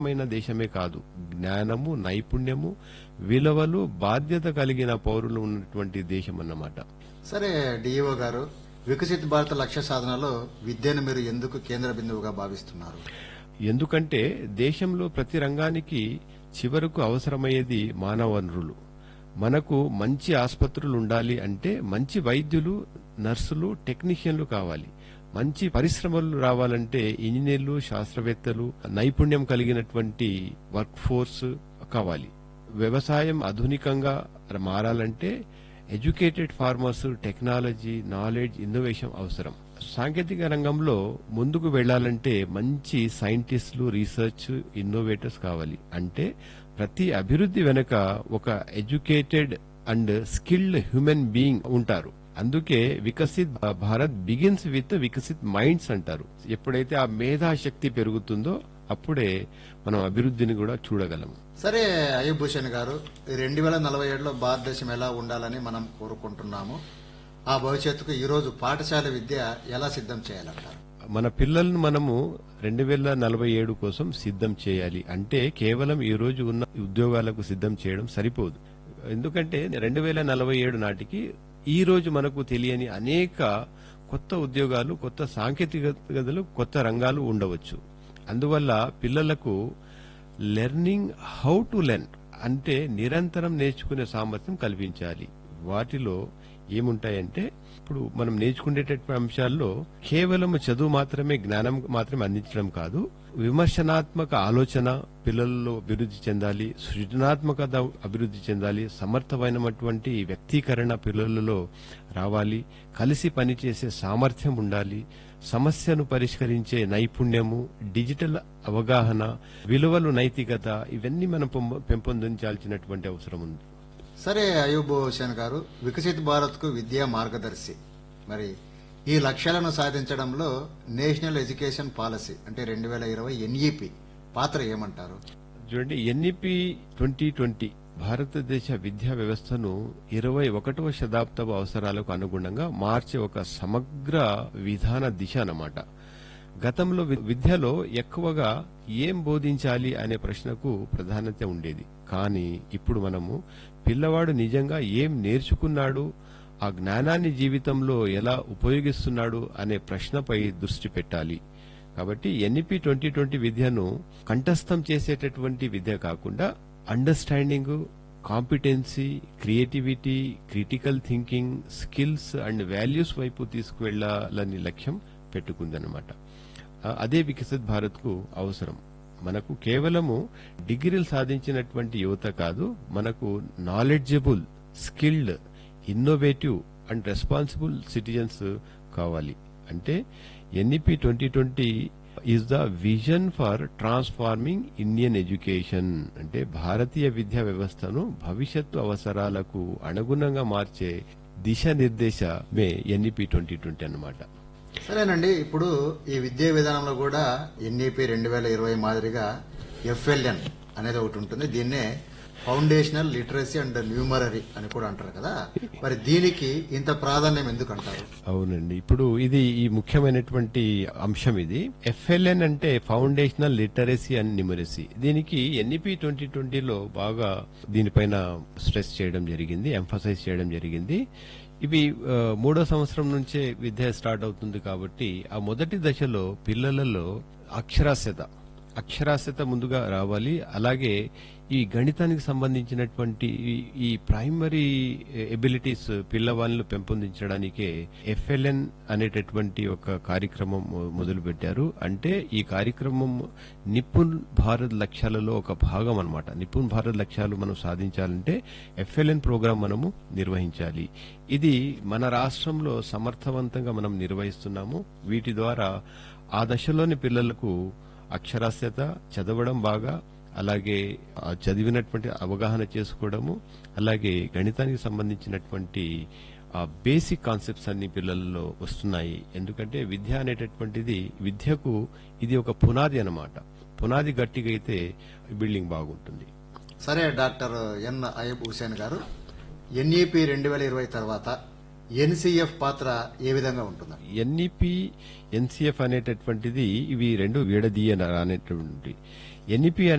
మైన దేశమే కాదు, జ్ఞానము, నైపుణ్యము, విలువలు, బాధ్యత కలిగిన పౌరులు ఉన్నటువంటి దేశం అన్నమాట. సరే డిఈఓ గారు, వికసిత్ భారత లక్ష్య సాధనలో విద్యను మీరు ఎందుకు కేంద్ర బిందువుగా భావిస్తున్నారు? ఎందుకంటే దేశంలో ప్రతి రంగానికి చివరకు అవసరమయ్యేది మానవ వనరులు. మనకు మంచి ఆసుపత్రులు ఉండాలి అంటే మంచి వైద్యులు, నర్సులు, టెక్నీషియన్లు కావాలి. మంచి పరిశ్రమలు రావాలంటే ఇంజనీర్లు, శాస్త్రవేత్తలు, నైపుణ్యం కలిగినటువంటి వర్క్ ఫోర్స్ కావాలి. వ్యవసాయం ఆధునికంగా మారాలంటే educated farmers, technology, knowledge, innovation అవసరం. సాంకేతిక రంగంలో ముందుకు వెళ్లాలంటే మంచి సైంటిస్టులు, రీసెర్చ్ ఇన్నోవేటర్స్ కావాలి. అంటే ప్రతి అభివృద్ధి వెనుక ఒక educated and skilled human being ఉంటారు. అందుకే Viksit Bharat begins with Viksit minds అంటారు. ఎప్పుడైతే ఆ మేధాశక్తి పెరుగుతుందో అప్పుడే మనం అభివృద్ధిని కూడా చూడగలం. సరే అయ్యబ్ భూషణ్ గారు, 2047లో భారతదేశం ఎలా ఉండాలని మనం కోరుకుంటున్నాము. ఆ భవిష్యత్తుకు ఈ రోజు పాఠశాల విద్య ఎలా సిద్ధం చేయాలంటారు? మన పిల్లలను మనము 2047 కోసం సిద్ధం చేయాలి. అంటే కేవలం ఈ రోజు ఉన్న ఉద్యోగాలకు సిద్ధం చేయడం సరిపోదు. ఎందుకంటే 2047 నాటికి ఈ రోజు మనకు తెలియని అనేక కొత్త ఉద్యోగాలు, కొత్త సాంకేతికతలు, కొత్త రంగాలు ఉండవచ్చు. అందువల్ల పిల్లలకు లెర్నింగ్ హౌ టు లెర్న్ అంటే నిరంతరం నేర్చుకునే సామర్థ్యం కల్పించాలి. వాటిలో ఏముంటాయంటే ఇప్పుడు మనం నేర్చుకునేటటువంటి అంశాల్లో కేవలం చదువు మాత్రమే, జ్ఞానం మాత్రమే అందించడం కాదు, విమర్శనాత్మక ఆలోచన పిల్లల్లో అభివృద్ధి చెందాలి, సృజనాత్మకత అభివృద్ధి చెందాలి, సమర్థమైనటువంటి వ్యక్తీకరణ పిల్లలలో రావాలి, కలిసి పనిచేసే సామర్థ్యం ఉండాలి, సమస్యను పరిష్కరించే నైపుణ్యము, డిజిటల్ అవగాహన, విలువలు, నైతికత, ఇవన్నీ మనం పెంపొందించాల్సినటువంటి అవసరం ఉంది. సరే అయ్యబ్ భూషణ్ గారు, వికసిత్ భారత్ కు విద్యా మార్గదర్శి. మరి ఈ లక్ష్యాలను సాధించడంలో నేషనల్ ఎడ్యుకేషన్ పాలసీ అంటే 2020 ఎన్ఈపి పాత్ర ఏమంటారు? చూడండి, ఎన్ఈపి 2020 భారతదేశ విద్యా వ్యవస్థను 21వ శతాబ్దపు అవసరాలకు అనుగుణంగా మార్చే ఒక సమగ్ర విధాన దిశ అన్నమాట. గతంలో విద్యలో ఎక్కువగా ఏం బోధించాలి అనే ప్రశ్నకు ప్రాధాన్యత ఉండేది. కానీ ఇప్పుడు మనము పిల్లవాడు నిజంగా ఏం నేర్చుకున్నాడు, ఆ జ్ఞానాన్ని జీవితంలో ఎలా ఉపయోగిస్తున్నాడు అనే ప్రశ్నపై దృష్టి పెట్టాలి. కాబట్టి ఎన్ఈపి 2020 విద్యను కంఠస్థం చేసేటటువంటి విద్య కాకుండా understanding, competency, creativity, critical thinking, skills and values వైపు తీసుకువెళ్లాలని లక్ష్యం పెట్టుకుందన్నమాట. అదే వికసిత్ భారత్ కు అవసరం. మనకు కేవలము డిగ్రీలు సాధించినటువంటి యువత కాదు, మనకు knowledgeable, skilled, innovative and responsible citizens కావాలి. అంటే NEP 2020 is the vision for transforming Indian education. అంటే భారతీయ విద్యా వ్యవస్థను భవిష్యత్తు అవసరాలకు అనుగుణంగా మార్చే దిశానిర్దేశమే ఎన్ఈపి 2020 అన్నమాట. సరేనండి, ఇప్పుడు ఈ విద్యా విధానంలో కూడా ఎన్ఈపి 2020 మాదిరిగా ఎఫ్ఎల్ఎన్ అనేది ఒకటి ఉంటుంది. దీన్నే ఫౌండేషనల్ లిటరసీ అండ్ న్యూమరరీ అని కూడా అంటారు కదా. మరి దీనికి ఇంత ప్రాధాన్యం ఎందుకు అంటారు? అవునండి, ఇప్పుడు ఇది ఈ ముఖ్యమైనటువంటి అంశం. ఇది ఎఫ్ఎల్ఎన్ అంటే ఫౌండేషనల్ లిటరసీ అండ్ న్యూమరసీ. దీనికి ఎన్ఈపి 2020లో బాగా దీనిపైన స్ట్రెస్ చేయడం జరిగింది, ఎంఫసైజ్ చేయడం జరిగింది. ఇవి 3వ సంవత్సరం నుంచే విద్య స్టార్ట్ అవుతుంది కాబట్టి ఆ మొదటి దశలో పిల్లలలో అక్షరాస్యత ముందుగా రావాలి. అలాగే ఈ గణితానికి సంబంధించినటువంటి ఈ ప్రైమరీ ఎబిలిటీస్ పిల్లవాళ్ళను పెంపొందించడానికే ఎఫ్ఎల్ఎన్ అనేటటువంటి ఒక కార్యక్రమం మొదలు పెట్టారు. అంటే ఈ కార్యక్రమం నిపుణ్ భారత్ లక్ష్యాలలో ఒక భాగం అన్నమాట. నిపుణ్ భారత్ లక్ష్యాలు మనం సాధించాలంటే ఎఫ్ఎల్ఎన్ ప్రోగ్రాం మనము నిర్వహించాలి. ఇది మన రాష్ట్రంలో సమర్థవంతంగా మనం నిర్వహిస్తున్నాము. వీటి ద్వారా ఆ దశలోని పిల్లలకు అక్షరాస్యత, చదవడం బాగా, అలాగే చదివినటువంటి అవగాహన చేసుకోవడము, అలాగే గణితానికి సంబంధించినటువంటి బేసిక్ కాన్సెప్ట్స్ అన్ని పిల్లల్లో వస్తున్నాయి. ఎందుకంటే విద్య అనేటటువంటిది, విద్యకు ఇది ఒక పునాది అన్నమాట. పునాది గట్టిగా అయితే బిల్డింగ్ బాగుంటుంది. సరే డాక్టర్ ఎన్ అయ్యబ్ హుసేన్ గారు, ఎన్ఈపి 2020 తర్వాత ఎన్సీఎఫ్ పాత్ర ఏ విధంగా ఉంటుంది? ఎన్ఈపి, ఎన్సీఎఫ్ అనేటటువంటిది ఇవి రెండు విడదీయనేటువంటి. ఎన్ఈపీ